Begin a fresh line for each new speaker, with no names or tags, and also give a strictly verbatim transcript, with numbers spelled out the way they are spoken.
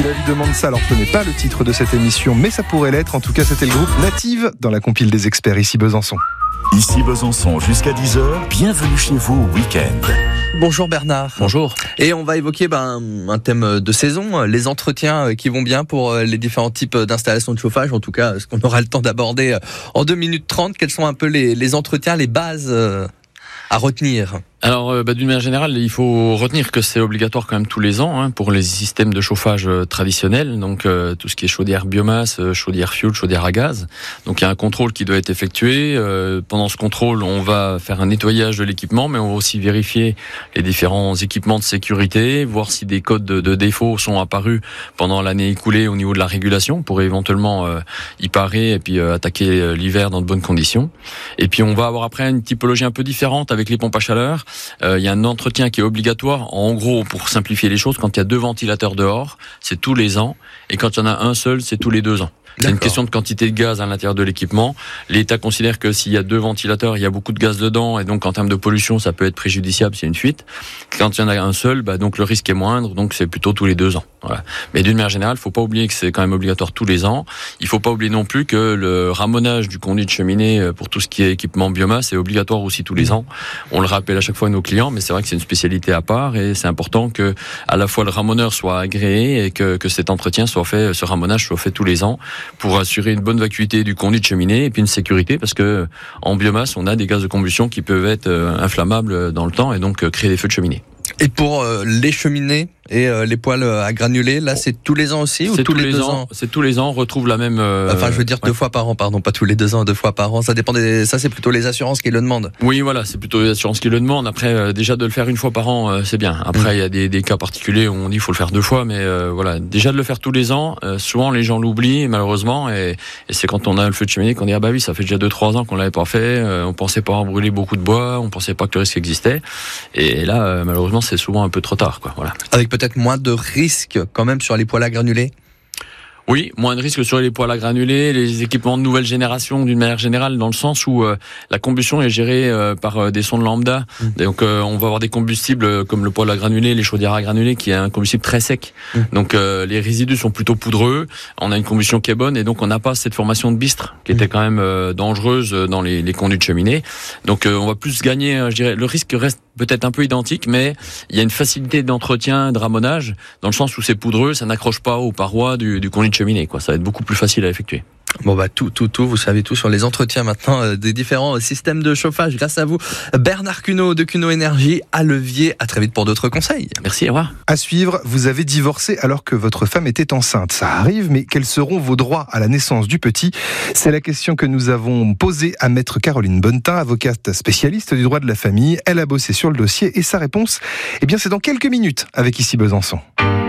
la vie demande ça, alors ce n'est pas le titre de cette émission, mais ça pourrait l'être. En tout cas, c'était le groupe Native dans la compile des experts ici Besançon.
Ici Besançon jusqu'à dix heures, bienvenue chez vous au week-end.
Bonjour Bernard.
Bonjour.
Et on va évoquer ben, un thème de saison, les entretiens qui vont bien pour les différents types d'installations de chauffage, en tout cas ce qu'on aura le temps d'aborder en deux minutes trente. Quels sont un peu les, les entretiens, les bases à retenir ?
Alors, euh, bah, d'une manière générale, il faut retenir que c'est obligatoire quand même tous les ans hein, pour les systèmes de chauffage euh, traditionnels, donc euh, tout ce qui est chaudière biomasse, euh, chaudière fuel, chaudière à gaz. Donc il y a un contrôle qui doit être effectué. Euh, pendant ce contrôle, on va faire un nettoyage de l'équipement, mais on va aussi vérifier les différents équipements de sécurité, voir si des codes de, de défaut sont apparus pendant l'année écoulée au niveau de la régulation pour éventuellement euh, y parer et puis euh, attaquer euh, l'hiver dans de bonnes conditions. Et puis on va avoir après une typologie un peu différente avec les pompes à chaleur. Il euh, y a un entretien qui est obligatoire. En gros, pour simplifier les choses, quand il y a deux ventilateurs dehors, c'est tous les ans. Et quand il y en a un seul, c'est tous les deux ans. C'est une question de quantité de gaz à l'intérieur de l'équipement. L'État considère que s'il y a deux ventilateurs, il y a beaucoup de gaz dedans, et donc en termes de pollution, ça peut être préjudiciable s'il y a une fuite. Quand il y en a un seul, bah donc le risque est moindre, donc c'est plutôt tous les deux ans. Voilà. Mais d'une manière générale, il faut pas oublier que c'est quand même obligatoire tous les ans. Il faut pas oublier non plus que le ramonage du conduit de cheminée pour tout ce qui est équipement biomasse est obligatoire aussi tous les ans. On le rappelle à chaque fois à nos clients, mais c'est vrai que c'est une spécialité à part, et c'est important que à la fois le ramoneur soit agréé et que, que cet entretien soit fait, ce ramonage soit fait tous les ans, pour assurer une bonne vacuité du conduit de cheminée et puis une sécurité, parce que en biomasse on a des gaz de combustion qui peuvent être inflammables dans le temps et donc créer des feux de cheminée.
Et pour euh, les cheminées et euh, les poêles à granulés, là c'est tous les ans aussi ou
c'est
tous,
tous
les,
les
deux
ans,
ans
C'est tous les ans, on retrouve la même... Euh,
enfin je veux dire ouais. deux fois par an, pardon, pas tous les deux ans, deux fois par an, ça dépend des... ça c'est plutôt les assurances qui le demandent.
Oui voilà, c'est plutôt les assurances qui le demandent. Après euh, déjà de le faire une fois par an, euh, c'est bien. Après il mmh. y a des, des cas particuliers où on dit qu'il faut le faire deux fois, mais euh, voilà, déjà de le faire tous les ans, euh, souvent les gens l'oublient malheureusement, et, et c'est quand on a le feu de cheminée qu'on dit ah bah oui, ça fait déjà deux trois ans qu'on l'avait pas fait, euh, on pensait pas avoir brûlé beaucoup de bois, on pensait pas que le risque existait, et là euh, malheureusement c'est souvent un peu trop tard quoi. Voilà.
Avec peut-être moins de risques quand même sur les poêles à granulés.
Oui, moins de risques sur les poêles à granulés, les équipements de nouvelle génération d'une manière générale, dans le sens où euh, la combustion est gérée euh, par euh, des sondes lambda. Mmh. Donc euh, on va avoir des combustibles euh, comme le poêle à granulés, les chaudières à granulés, qui est un combustible très sec. Mmh. Donc euh, les résidus sont plutôt poudreux, on a une combustion qui est bonne, et donc on n'a pas cette formation de bistre qui mmh. était quand même euh, dangereuse dans les, les conduits de cheminée. Donc euh, on va plus gagner, euh, je dirais, le risque reste peut-être un peu identique, mais il y a une facilité d'entretien, de ramonage, dans le sens où c'est poudreux, ça n'accroche pas aux parois du, du conduit de cheminée, quoi. Ça va être beaucoup plus facile à effectuer.
Bon bah tout, tout, tout, vous savez tout sur les entretiens maintenant euh, des différents systèmes de chauffage grâce à vous. Bernard Cuneau de Cuneau Énergie à Levier. À très vite pour d'autres conseils.
Merci, au revoir.
À suivre, vous avez divorcé alors que votre femme était enceinte. Ça arrive, mais quels seront vos droits à la naissance du petit ? C'est la question que nous avons posée à maître Caroline Bonnetin, avocate spécialiste du droit de la famille. Elle a bossé sur le dossier et sa réponse, eh bien c'est dans quelques minutes avec Ici Besançon.